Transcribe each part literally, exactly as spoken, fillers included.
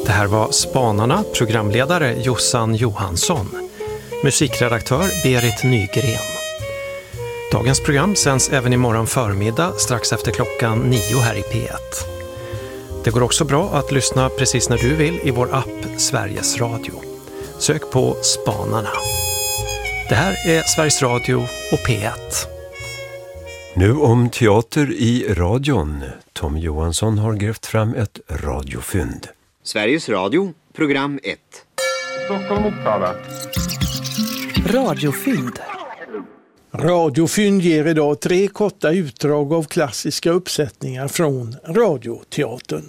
Det här var Spanarna, programledare Jossan Johansson, musikredaktör Berit Nygren. Dagens program sänds även imorgon förmiddag strax efter klockan nio här i P ett. Det går också bra att lyssna precis när du vill i vår app Sveriges Radio. Sök på Spanarna. Det här är Sveriges Radio och P ett. Nu om teater i radion. Tom Johansson har grävt fram ett radiofynd. Sveriges Radio, program ett. Stockholm Uppsala. Radiofynd. Radiofynd ger idag tre korta utdrag av klassiska uppsättningar från radioteatern.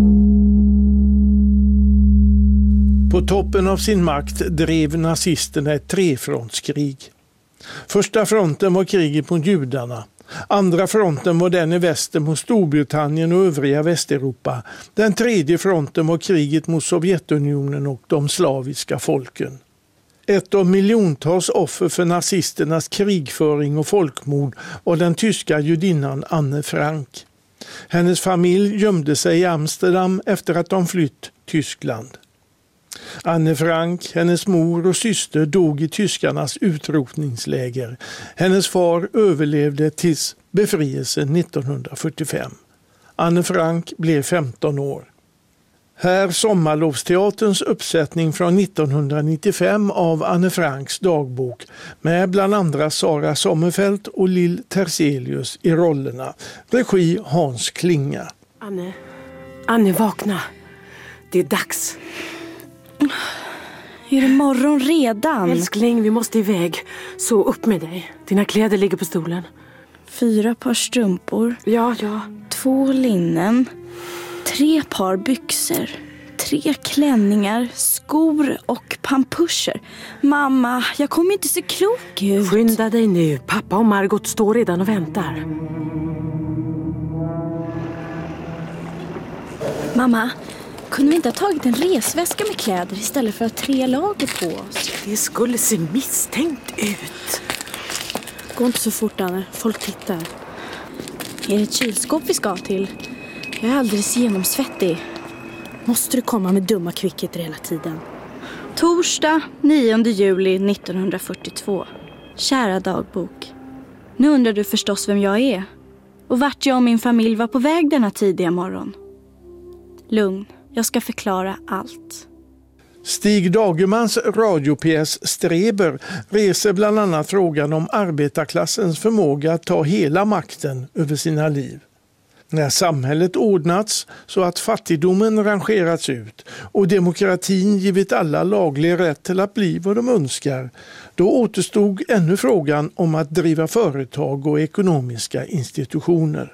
På toppen av sin makt drev nazisterna ett trefrontskrig. Första fronten var kriget mot judarna. Andra fronten var den i väster mot Storbritannien och övriga Västeuropa. Den tredje fronten var kriget mot Sovjetunionen och de slaviska folken. Ett av miljontals offer för nazisternas krigföring och folkmord var den tyska judinnan Anne Frank. Hennes familj gömde sig i Amsterdam efter att de flytt Tyskland. Anne Frank, hennes mor och syster dog i tyskarnas utrotningsläger. Hennes far överlevde tills befrielsen nittonhundrafyrtiofem. Anne Frank blev femton år. Här Sommarlovsteaterns uppsättning från nittonhundranittiofem av Anne Franks dagbok med bland andra Sara Sommerfeld och Lill Terselius i rollerna. Regi Hans Klinga. Anne, Anne vakna. Det är dags. Är det morgon redan? Älskling, vi måste iväg. Så upp med dig. Dina kläder ligger på stolen. Fyra par strumpor. Ja, ja. Två linnen. Tre par byxor. Tre klänningar, skor och pampuscher. Mamma, jag kommer inte se klok ut. Skynda dig nu. Pappa och Margot står redan och väntar. Mamma, kunde vi inte ha tagit en resväska med kläder istället för att tre lager på oss? Det skulle se misstänkt ut. Gå inte så fort, Anne. Folk tittar. Är det ett kylskåp vi ska till? Jag är alldeles genomsvettig. Måste du komma med dumma kvickheter hela tiden? Torsdag nionde juli nittonhundrafyrtiotvå. Kära dagbok. Nu undrar du förstås vem jag är. Och vart jag och min familj var på väg denna tidiga morgon. Lugn, jag ska förklara allt. Stig Dagermans radiopjäs Streber reser bland annat frågan om arbetarklassens förmåga att ta hela makten över sina liv. När samhället ordnats så att fattigdomen rangerats ut och demokratin givit alla laglig rätt till att bli vad de önskar, då återstod ännu frågan om att driva företag och ekonomiska institutioner.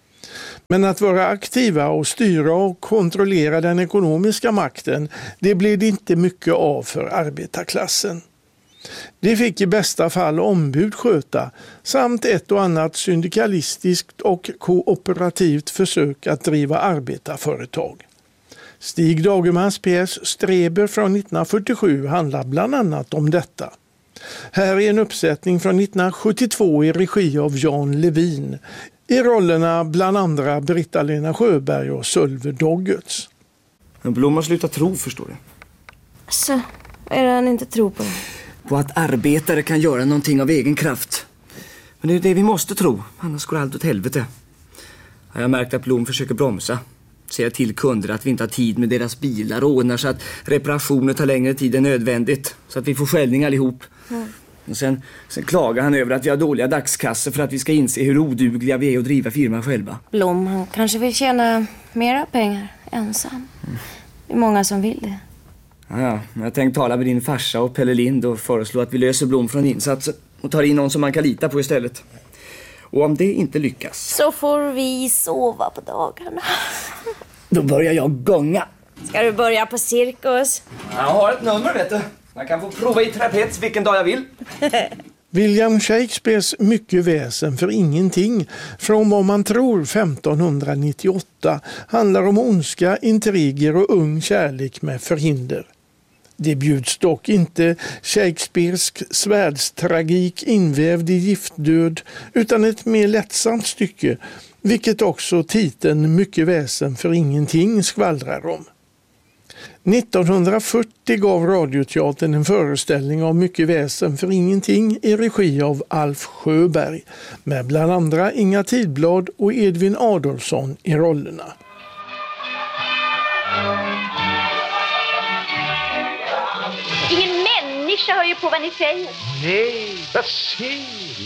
Men att vara aktiva och styra och kontrollera den ekonomiska makten, det blev det inte mycket av för arbetarklassen. Det fick i bästa fall ombud sköta, samt ett och annat syndikalistiskt och kooperativt försök att driva arbetarföretag. Stig Dagermans pjäs Streber från nittonhundrafyrtiosju handlar bland annat om detta. Här är en uppsättning från nittonhundrasjuttiotvå i regi av Jan Levin. I rollerna bland andra Britta-Lena Sjöberg och Sölve Doggerts. Blom har slutat tro, förstår du. Så, vad är det han inte tror på? På att arbetare kan göra någonting av egen kraft. Men det är det vi måste tro, annars går allt åt helvete. Jag har märkt att Blom försöker bromsa. Säger till kunder att vi inte har tid med deras bilar och ordnar så att reparationer tar längre tid än nödvändigt. Så att vi får skällning allihop. Mm. Och sen, sen klagar han över att vi har dåliga dagskassor för att vi ska inse hur odugliga vi är att driva firman själva. Blom, han kanske vill tjäna mera pengar ensam. Mm. Det är många som vill det. Ja, jag tänkte tala med din farsa och Pelle Lind och föreslå att vi löser Blom från insatsen och tar in någon som man kan lita på istället. Och om det inte lyckas... så får vi sova på dagarna. Då börjar jag gånga. Ska du börja på cirkus? Jag har ett nummer, vet du. Jag kan få prova i trapets vilken dag jag vill. William Shakespeares Mycket väsen för ingenting från vad man tror femtonhundranittioåtta handlar om ondska, intriger och ung kärlek med förhinder. Det bjuds dock inte Shakespearesk svärdstragik invävd i giftdöd utan ett mer lättsamt stycke, vilket också titeln Mycket väsen för ingenting skvallrar om. nittonhundrafyrtio gav Radioteatern en föreställning av Mycket väsen för ingenting i regi av Alf Sjöberg med bland andra Inga Tidblad och Edvin Adolfsson i rollerna. Ingen människa hör ju på vad ni säger. Nej, vad säger